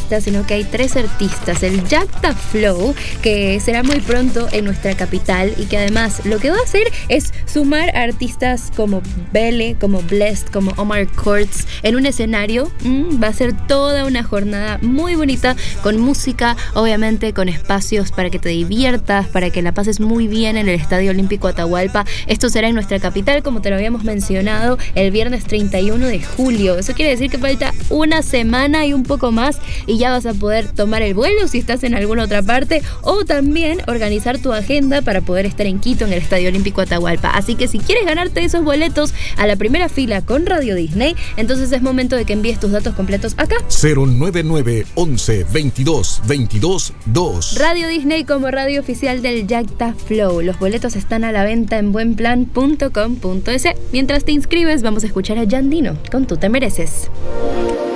artistas, sino que hay 3 artistas. El Jacta Flow, que será muy pronto en nuestra capital y que además lo que va a hacer es sumar a artistas como Bele, como Blessed, como Omar Courtz en un escenario. Va a ser toda una jornada muy bonita, con música, obviamente con espacios para que te diviertas, para que la pases muy bien en el Estadio Olímpico Atahualpa. Esto será en nuestra capital, como te lo habíamos mencionado, el viernes 31 de julio. Eso quiere decir que falta una semana y un poco más y ya vas a poder tomar el vuelo si estás en alguna otra parte, o también organizar tu agenda para poder estar en Quito en el Estadio Olímpico Atahualpa. Así que si quieres ganarte esos boletos a la primera fila con Radio Disney, entonces es momento de que envíes tus datos completos acá. 099 11 22 22 2. Radio Disney como radio oficial del Jacta Flow. Los boletos están a la venta en buenplan.com.es. Mientras te inscribes, vamos a escuchar a Yandino con Tú te mereces.